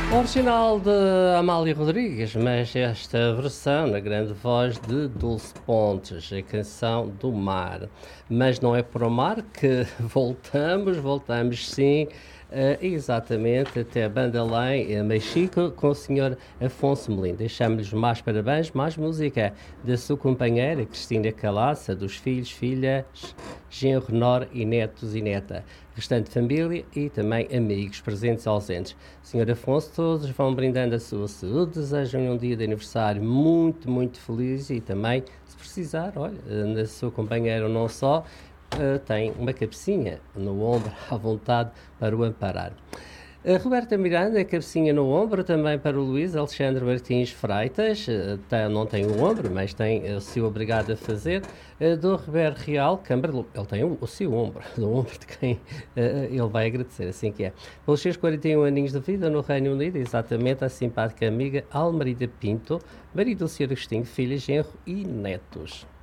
Original de Amália Rodrigues, mas esta versão na grande voz de Dulce Pontes, a canção do mar. Mas não é para o mar que voltamos sim, exatamente até Bandalém, Mexico, com o senhor Afonso Melino. Deixamos-lhes mais parabéns, mais música da sua companheira Cristina Calaça, dos filhos, filhas, genro, nor e netos e neta, restante família e também amigos presentes e ausentes. Senhor Afonso, todos vão brindando a sua saúde, desejam um dia de aniversário muito, muito feliz e também, se precisar, olha, na sua companheira não só, tem uma cabecinha no ombro à vontade para o amparar. A Roberta Miranda, cabecinha no ombro, também para o Luís Alexandre Martins Freitas, não tem o ombro, mas tem o seu obrigado a fazer. Do Roberto Real, Câmara, ele tem o seu ombro, do ombro de quem ele vai agradecer, assim que é. Pelos seus 41 aninhos de vida no Reino Unido, exatamente a simpática amiga Almerida Pinto, marido do Sr. Agostinho, filhos, genro e netos.